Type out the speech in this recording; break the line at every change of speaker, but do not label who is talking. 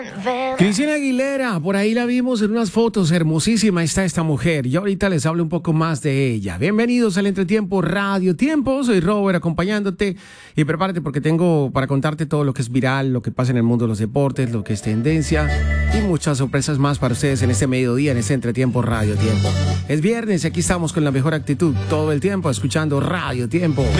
Cristina Aguilera, por ahí la vimos en unas fotos, hermosísima está esta mujer. Y ahorita les hablo un poco más de ella. Bienvenidos al Entretiempo Radio Tiempo, soy Robert acompañándote y prepárate porque tengo para contarte todo lo que es viral, lo que pasa en el mundo de los deportes, lo que es tendencia y muchas sorpresas más para ustedes en este mediodía, en este Entretiempo Radio Tiempo. Es viernes y aquí estamos con la mejor actitud todo el tiempo escuchando Radio Tiempo.